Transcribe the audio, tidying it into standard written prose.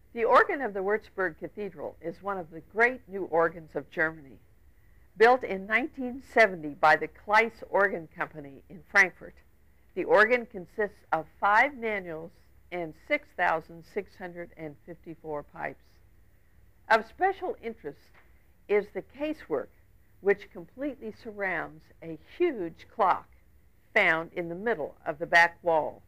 The organ of the Würzburg Cathedral is one of the great new organs of Germany. Built in 1970 by the Kleiss Organ Company in Frankfurt, the organ consists of 5 manuals and 6,654 pipes. Of special interest is the casework, which completely surrounds a huge clock found in the middle of the back wall.